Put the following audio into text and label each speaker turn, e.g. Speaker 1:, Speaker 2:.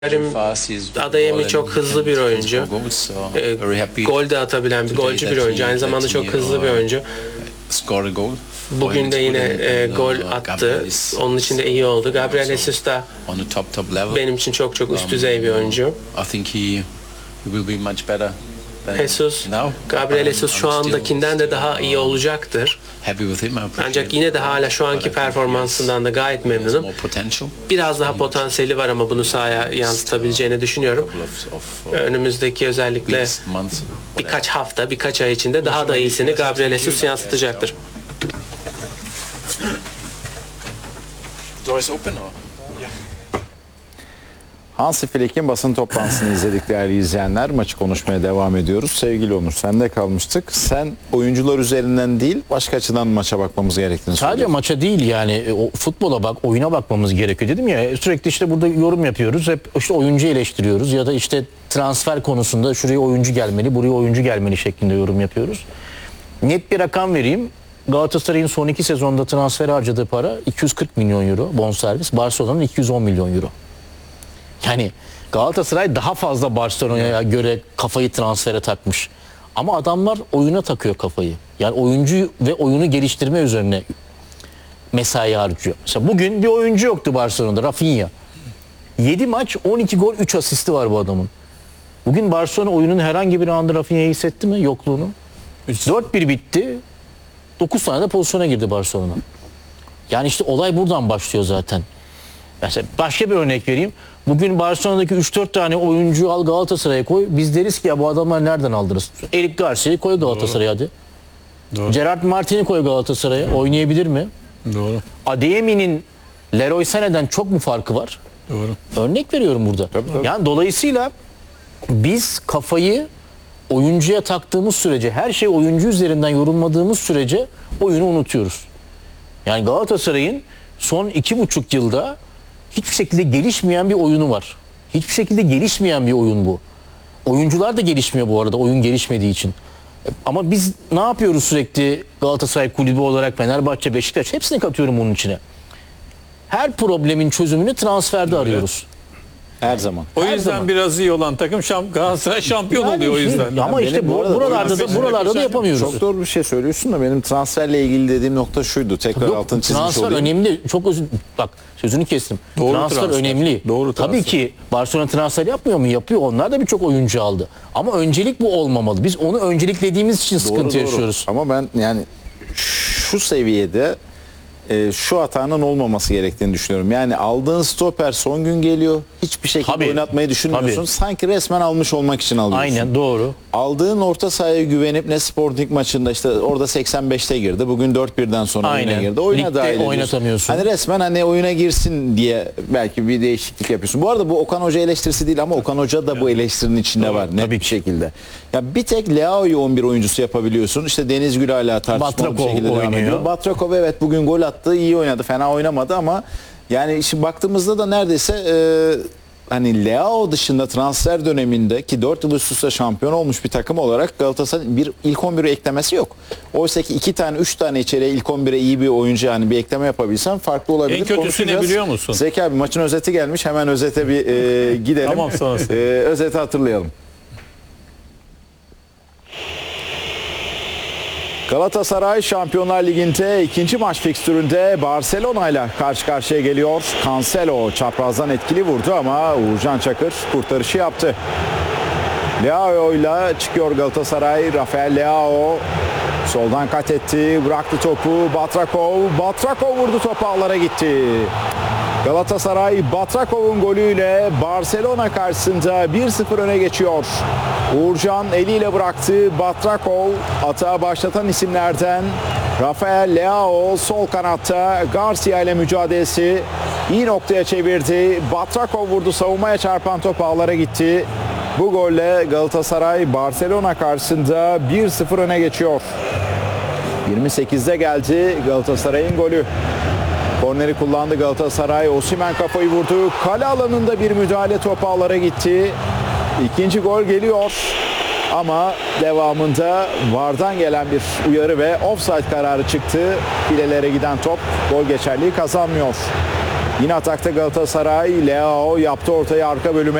Speaker 1: Adeyemi çok hızlı bir oyuncu. Gol de atabilen bir golcü bir oyuncu. Aynı zamanda çok hızlı bir oyuncu. Bugün de yine gol attı. Onun için de iyi oldu. Gabriel Jesus da benim için çok üst düzey bir oyuncu. Gabriel Jesus şu andakinden de daha iyi olacaktır. Ancak yine de hala şu anki performansından da gayet memnunum. Biraz daha potansiyeli var ama bunu sahaya yansıtabileceğini düşünüyorum. Önümüzdeki özellikle birkaç hafta, birkaç ay içinde daha da iyisini Gabriel Jesus yansıtacaktır.
Speaker 2: Hansi Flick'in basın toplantısını izledik değerli izleyenler. Maçı konuşmaya devam ediyoruz. Sevgili Onur, sende kalmıştık. Sen oyuncular üzerinden değil başka açıdan maça bakmamız gerektiğini
Speaker 3: sadece
Speaker 2: söylüyorsun.
Speaker 3: Maça değil yani o futbola oyuna bakmamız gerekiyor dedim ya. Sürekli işte burada yorum yapıyoruz. Hep işte oyuncu eleştiriyoruz ya da işte transfer konusunda şuraya oyuncu gelmeli, buraya oyuncu gelmeli şeklinde yorum yapıyoruz. Net bir rakam vereyim. Galatasaray'ın son 2 sezonda transfer harcadığı para 240 milyon euro bonservis. Barcelona'nın 210 milyon euro. Yani Galatasaray daha fazla Barcelona'ya göre kafayı transfere takmış. Ama adamlar oyuna takıyor kafayı. Yani oyuncu ve oyunu geliştirme üzerine mesai harcıyor. Mesela bugün bir oyuncu yoktu Barcelona'da, Rafinha. 7 maç 12 gol 3 asisti var bu adamın. Bugün Barcelona oyunun herhangi bir anında Rafinha'yı hissetti mi yokluğunu? 4-1 bitti. 9 tane de pozisyona girdi Barcelona. Yani işte olay buradan başlıyor zaten. Mesela başka bir örnek vereyim. Bugün Barcelona'daki 3-4 tane oyuncuyu al Galatasaray'a koy. Biz deriz ki ya bu adamlar nereden aldınız? Eric Garcia'yı koy Galatasaray'a hadi. Doğru. Gerard Martin'i koy Galatasaray'a. Oynayabilir mi?
Speaker 4: Doğru.
Speaker 3: Adeyemi'nin Leroy Sané'den çok mu farkı var?
Speaker 4: Doğru.
Speaker 3: Örnek veriyorum burada.
Speaker 2: Tabii.
Speaker 3: Yani dolayısıyla biz kafayı oyuncuya taktığımız sürece, her şey oyuncu üzerinden yorumladığımız sürece oyunu unutuyoruz. Yani Galatasaray'ın son 2,5 yılda hiçbir şekilde gelişmeyen bir oyunu var. Hiçbir şekilde gelişmeyen bir oyun bu. Oyuncular da gelişmiyor bu arada oyun gelişmediği için. Ama biz ne yapıyoruz sürekli Galatasaray kulübü olarak, Fenerbahçe, Beşiktaş hepsini katıyorum bunun içine. Her problemin çözümünü transferde arıyoruz.
Speaker 2: Her zaman.
Speaker 4: O yüzden biraz iyi olan takım Galatasaray şampiyon oluyor o yüzden.
Speaker 3: Ama işte buralarda da yapamıyoruz.
Speaker 2: Çok doğru bir şey söylüyorsun da benim transferle ilgili dediğim nokta şuydu. Tekrar altını çizmiş
Speaker 3: transfer
Speaker 2: olayım.
Speaker 3: önemli. Bak sözünü kestim.
Speaker 4: Doğru
Speaker 3: transfer önemli.
Speaker 4: Doğru transfer.
Speaker 3: Tabii ki Barcelona transfer yapmıyor mu? Yapıyor. Onlar da birçok oyuncu aldı. Ama öncelik bu olmamalı. Biz onu önceliklediğimiz için sıkıntı yaşıyoruz.
Speaker 2: Ama ben yani şu seviyede şu hatanın olmaması gerektiğini düşünüyorum. Yani aldığın stoper son gün geliyor. Hiçbir şekilde oynatmayı düşünmüyorsun. Tabii. Sanki resmen almış olmak için alıyorsun.
Speaker 3: Aynen doğru.
Speaker 2: Aldığın orta sahaya güvenip ne Sporting maçında işte orada 85'te girdi. Bugün 4-1'den sonra oyuna girdi. Oyuna dahil ediyorsun.
Speaker 3: Oynatamıyorsun.
Speaker 2: Hani resmen hani oyuna girsin diye belki bir değişiklik yapıyorsun. Bu arada bu Okan Hoca eleştirisi değil ama Okan Hoca da bu eleştirinin içinde var. Net bir şekilde. Ya bir tek Leao'yu 11 oyuncusu yapabiliyorsun. İşte Deniz Gül hala tartışmalı bir şekilde devam ediyor. Batrakov evet bugün gol attı. İyi oynadı. Fena oynamadı ama yani şimdi baktığımızda da neredeyse hani Leao dışında transfer döneminde ki 4 yıl üst üste şampiyon olmuş bir takım olarak Galatasaray'ın bir ilk 11'e eklemesi yok. Oysa ki 2 tane 3 tane içeriye ilk 11'e iyi bir oyuncu yani bir ekleme yapabilsen farklı olabilir.
Speaker 4: En kötüsü ne biliyor musun?
Speaker 2: Zeki abi maçın özeti gelmiş. Hemen özete bir gidelim.
Speaker 4: Tamam sonrası.
Speaker 2: Özeti hatırlayalım. Galatasaray Şampiyonlar Ligi'nde ikinci maç fikstüründe Barcelona ile karşı karşıya geliyor. Cancelo çaprazdan etkili vurdu ama Uğurcan Çakır kurtarışı yaptı. Leao ile çıkıyor Galatasaray. Rafael Leao soldan kat etti. Bıraktı topu. Batrakov vurdu, topu ağlara gitti. Galatasaray Batrakov'un golüyle Barcelona karşısında 1-0 öne geçiyor. Uğurcan eliyle bıraktı. Batrakov atağı başlatan isimlerden. Rafael Leao sol kanatta Garcia ile mücadelesi iyi noktaya çevirdi. Batrakov vurdu, savunmaya çarpan top ağlara gitti. Bu golle Galatasaray Barcelona karşısında 1-0 öne geçiyor. 28'de geldi Galatasaray'ın golü. Korneri kullandı Galatasaray. Osimhen kafayı vurdu. Kale alanında bir müdahale, top ağlara gitti. İkinci gol geliyor. Ama devamında VAR'dan gelen bir uyarı ve offside kararı çıktı. Filelere giden top gol geçerliği kazanmıyor. Yine atakta Galatasaray. Leao yaptı ortaya arka bölüme.